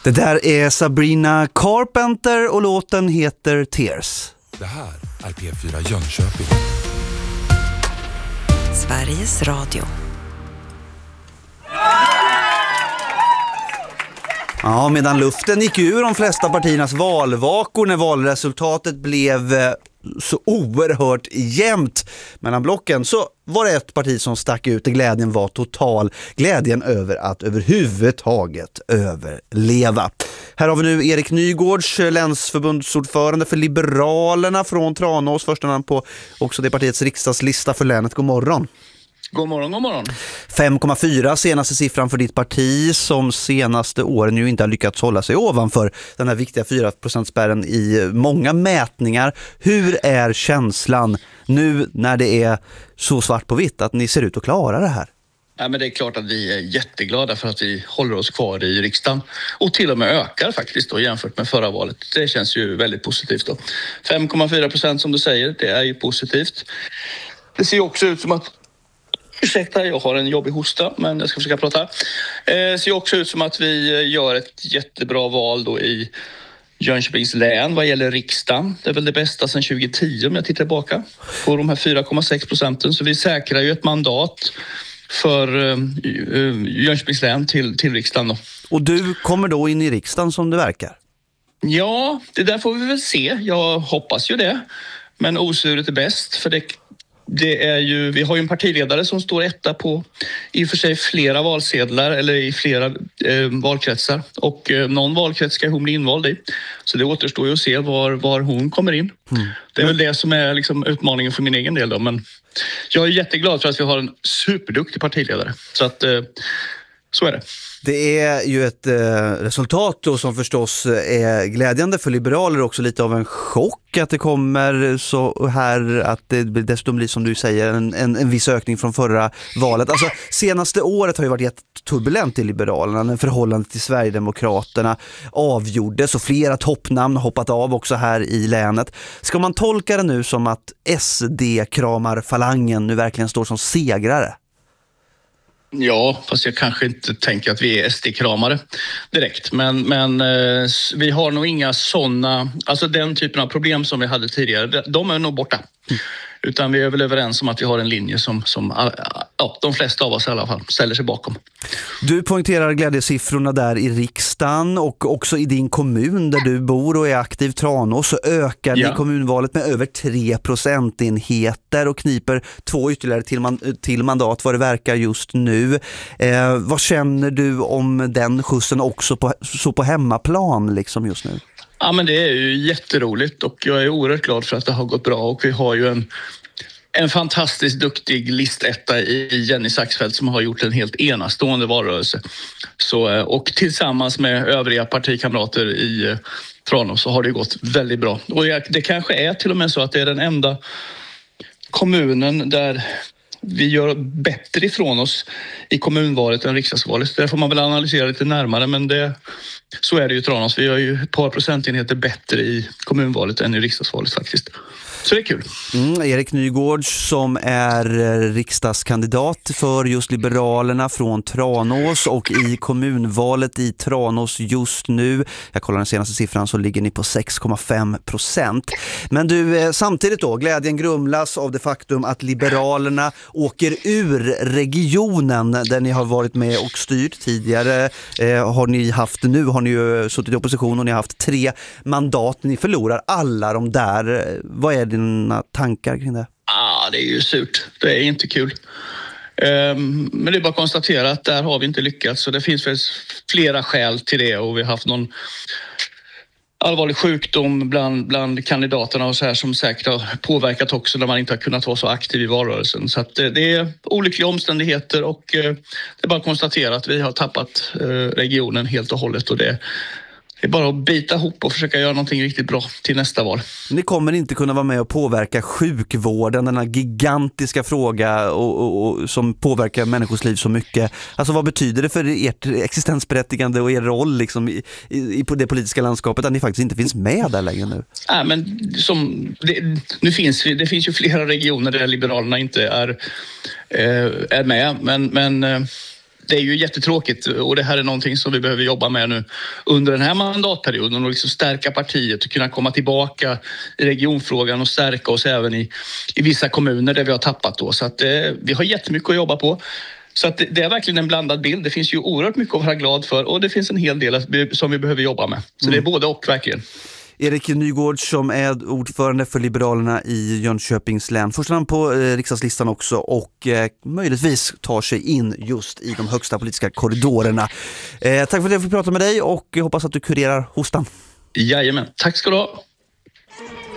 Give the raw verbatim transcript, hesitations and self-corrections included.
Det där är Sabrina Carpenter och låten heter Tears. Det här är P fyra Jönköping. Sveriges Radio. Ja, medan luften gick ur de flesta partiernas valvakor när valresultatet blev så oerhört jämnt mellan blocken, så var det ett parti som stack ut. Glädjen var total. Glädjen över att överhuvudtaget överleva. Här har vi nu Erik Nygårds, länsförbundsordförande för Liberalerna från Tranås. Första namn på också det partiets riksdagslista för länet. God morgon. God morgon, god morgon. fem komma fyra senaste siffran för ditt parti som senaste åren ju inte har lyckats hålla sig ovanför den här viktiga fyra procent-spärren i många mätningar. Hur är känslan nu när det är så svart på vitt att ni ser ut att klara det här? Ja, men det är klart att vi är jätteglada för att vi håller oss kvar i riksdagen och till och med ökar faktiskt då, jämfört med förra valet. Det känns ju väldigt positivt då. fem komma fyra procent som du säger, det är ju positivt. Det ser också ut som att Ursäkta, jag har en jobbig hosta, men jag ska försöka prata. Eh, det ser också ut som att vi gör ett jättebra val då i Jönköpings län vad gäller riksdagen. Det är väl det bästa sedan tjugo tio om jag tittar tillbaka på de här fyra komma sex procenten. Så vi säkrar ju ett mandat för eh, Jönköpings län till, till riksdagen då. Och du kommer då in i riksdagen som det verkar? Ja, det där får vi väl se. Jag hoppas ju det. Men osuret är bäst, för det Det är ju, vi har ju en partiledare som står etta på i och för sig flera valsedlar eller i flera eh, valkretsar, och eh, någon valkrets ska hon bli invald i. Så det återstår ju att se var, var hon kommer in. Mm. Det är väl det som är liksom utmaningen för min egen del då, men jag är jätteglad för att vi har en superduktig partiledare. Så att eh, så är det. Det är ju ett eh, resultat då som förstås är glädjande för liberaler, också lite av en chock att det kommer så här, att det dessutom blir som du säger en, en, en viss ökning från förra valet. Alltså senaste året har ju varit jätteturbulent i Liberalerna när förhållandet till Sverigedemokraterna avgjordes och flera toppnamn har hoppat av också här i länet. Ska man tolka det nu som att S D-kramar-falangen nu verkligen står som segrare? Ja, fast jag kanske inte tänker att vi är S D-kramare direkt. Men, men eh, vi har nog inga sådana, alltså den typen av problem som vi hade tidigare, de är nog borta. Mm. Utan vi är väl överens om att vi har en linje som, som ja, de flesta av oss i alla fall ställer sig bakom. Du poängterar glädjesiffrorna där i riksdagen och också i din kommun där du bor och är aktiv, Tranås, så ökar ja. ni kommunvalet med över tre procentenheter och kniper två ytterligare till, man, till mandat vad det verkar just nu. Eh, vad känner du om den skjutsen också på, så på hemmaplan liksom just nu? Ja, men det är ju jätteroligt och jag är oerhört glad för att det har gått bra, och vi har ju en, en fantastiskt duktig listetta i Jenny Saxfeldt som har gjort en helt enastående valrörelse. Så, och tillsammans med övriga partikamrater i Tranås så har det gått väldigt bra. Och det kanske är till och med så att det är den enda kommunen där vi gör bättre ifrån oss i kommunvalet än riksdagsvalet. Det får man väl analysera lite närmare, men det, så är det ju i Tranås. Vi gör ju ett par procentenheter bättre i kommunvalet än i riksdagsvalet faktiskt. Så det är kul. Mm, Erik Nygårds som är riksdagskandidat för just Liberalerna från Tranås, och i kommunvalet i Tranås just nu, jag kollar den senaste siffran, så ligger ni på sex komma fem procent. Men du, samtidigt då, glädjen grumlas av det faktum att Liberalerna åker ur regionen där ni har varit med och styrt tidigare. Eh, har ni haft, nu har ni ju suttit i opposition och ni har haft tre mandat. Ni förlorar alla de där. Vad är dina tankar kring det? Ah, det är ju surt. Det är inte kul. Um, men det är bara att konstatera att där har vi inte lyckats. Så det finns väl flera skäl till det, och vi har haft någon allvarlig sjukdom bland, bland kandidaterna och så här som säkert har påverkat också när man inte har kunnat vara så aktiv i valrörelsen. Så att det, det är olyckliga omständigheter, och uh, det är bara att konstatera att vi har tappat uh, regionen helt och hållet, och det Det är bara att bita ihop och försöka göra någonting riktigt bra till nästa val. Ni kommer inte kunna vara med och påverka sjukvården, den här gigantiska fråga och, och, och, som påverkar människors liv så mycket. Alltså vad betyder det för ert existensberättigande och er roll liksom, i, i, i det politiska landskapet att ni faktiskt inte finns med där längre nu? Ja, men som, det, nu finns, det finns ju flera regioner där Liberalerna inte är, är med, men... men det är ju jättetråkigt och det här är någonting som vi behöver jobba med nu under den här mandatperioden och liksom stärka partiet och kunna komma tillbaka i regionfrågan och stärka oss även i, i vissa kommuner där vi har tappat då. Så att eh, vi har jättemycket att jobba på. Så att det, det är verkligen en blandad bild. Det finns ju oerhört mycket att vara glad för och det finns en hel del som vi behöver jobba med. Så mm. det är både och verkligen. Erik Nygård som är ordförande för Liberalerna i Jönköpings län. Första namn på eh, riksdagslistan också och eh, möjligtvis tar sig in just i de högsta politiska korridorerna. Eh, tack för att jag fick prata med dig och jag hoppas att du kurerar hostan. Jajamän, tack ska du ha.